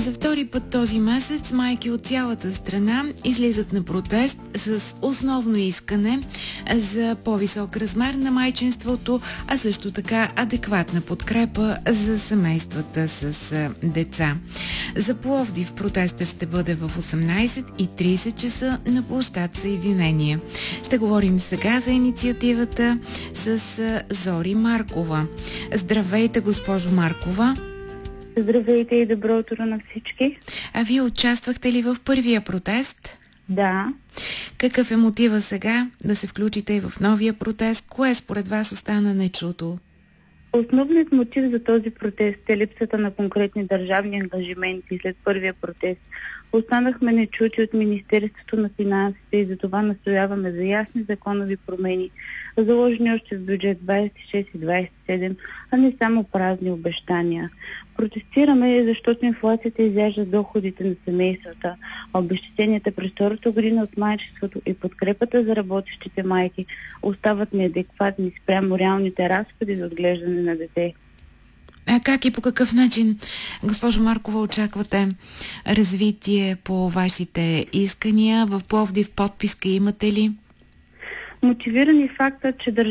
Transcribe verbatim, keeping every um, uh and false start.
За втори път този месец майки от цялата страна излизат на протест с основно искане за по-висок размер на майчинството, а също така адекватна подкрепа за семействата с деца. За Пловдив протестът ще бъде в осемнайсет и трийсет часа на площад Съединение. Ще говорим сега за инициативата с Зори Маркова. Здравейте, госпожо Маркова! Здравейте и добро утро на всички. А вие участвахте ли в първия протест? Да. Какъв е мотива сега да се включите и в новия протест? Кое според вас остана нечуто? Основният мотив за този протест е липсата на конкретни държавни ангажименти след първия протест. Останахме нечути от Министерството на финансите и затова настояваме за ясни законови промени, заложени още в бюджет двайсет и шест и двайсет и седем, а не само празни обещания. Протестираме, защото инфлацията изяжда доходите на семействата, а обезщетенията през втората година от майчеството и подкрепата за работещите майки остават неадекватни спрямо реалните разходи за отглеждане на дете. А как и по какъв начин, госпожо Маркова, очаквате развитие по вашите искания? В Пловдив подписка имате ли? Мотивирани факта, че държавата